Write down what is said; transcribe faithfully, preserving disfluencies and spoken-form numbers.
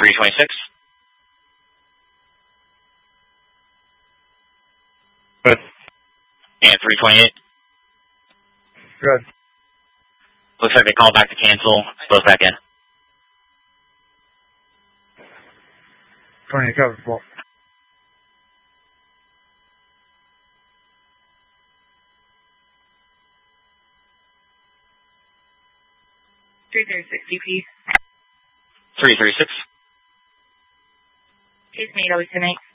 three twenty-six. Good. And three twenty-eight. Good. Looks like they called back to cancel. Close back in. twenty cover full. three thirty-six D P. three thirty-six. Case made, always tonight.